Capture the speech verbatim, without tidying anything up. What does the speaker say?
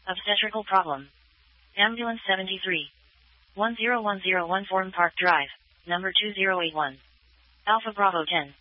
Obstetrical problem. Ambulance seventy-three. one zero one zero one Forum Park Drive, number two zero eight one. Alpha Bravo ten.